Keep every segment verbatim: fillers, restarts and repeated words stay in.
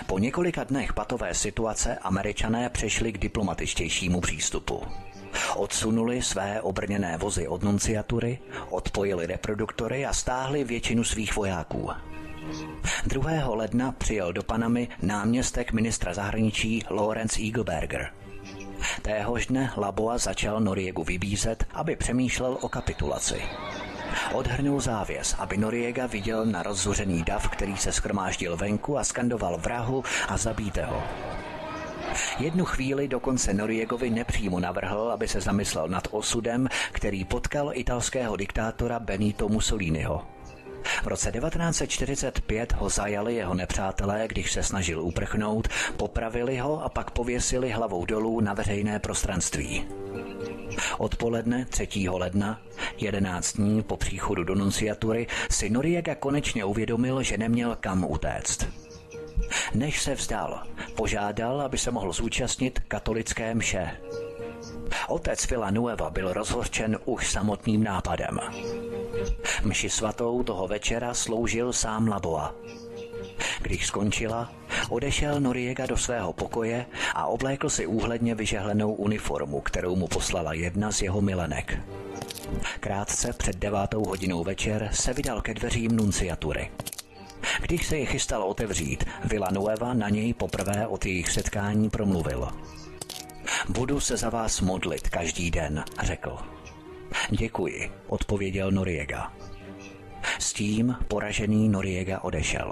Po několika dnech patové situace Američané přešli k diplomatičtějšímu přístupu. Odsunuli své obrněné vozy od nunciatury, odpojili reproduktory a stáhli většinu svých vojáků. druhého ledna přijel do Panamy náměstek ministra zahraničí Lawrence Eagleberger. Téhož dne Laboa začal Noriegu vybízet, aby přemýšlel o kapitulaci. Odhrnul závěs, aby Noriega viděl na rozzuřený dav, který se shromáždil venku a skandoval vrahu a zabijte ho. Jednu chvíli dokonce Noriegovi nepřímo navrhl, aby se zamyslel nad osudem, který potkal italského diktátora Benito Mussoliniho. V roce devatenáct set čtyřicet pět ho zajali jeho nepřátelé, když se snažil uprchnout, popravili ho a pak pověsili hlavou dolů na veřejné prostranství. Odpoledne třetího ledna, jedenáct dní po příchodu do nunciatury, si Noriega konečně uvědomil, že neměl kam utéct. Než se vzdal, požádal, aby se mohl zúčastnit katolické mše. Otec Villanueva byl rozhořčen už samotným nápadem. Mši svatou toho večera sloužil sám Laboa. Když skončila, odešel Noriega do svého pokoje a oblékl si úhledně vyžehlenou uniformu, kterou mu poslala jedna z jeho milenek. Krátce před devátou hodinou večer se vydal ke dveřím nunciatury. Když se ji chystal otevřít, Villanueva na něj poprvé od jejich setkání promluvil. Budu se za vás modlit každý den, řekl. Děkuji, odpověděl Noriega. S tím poražený Noriega odešel.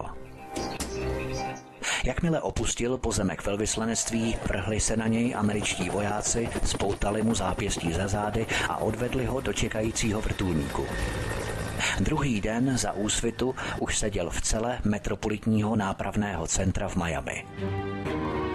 Jakmile opustil pozemek velvyslanectví, vrhli se na něj američtí vojáci, spoutali mu zápěstí za zády a odvedli ho do čekajícího vrtulníku. Druhý den za úsvitu už seděl v cele metropolitního nápravného centra v Miami.